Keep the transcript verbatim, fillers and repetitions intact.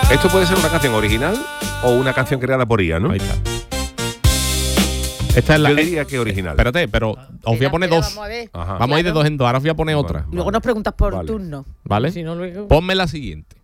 Esto puede ser una canción original o una canción creada por I A, ¿no? Ahí está. Esta es la. Yo diría que original. Espérate, pero os voy a poner dos. Vamos a ver. Ajá. Vamos a ir de dos en dos. Ahora os voy a poner Vale. otra. Luego nos preguntas por Vale. turno. ¿Vale? Si no, luego... Ponme la siguiente.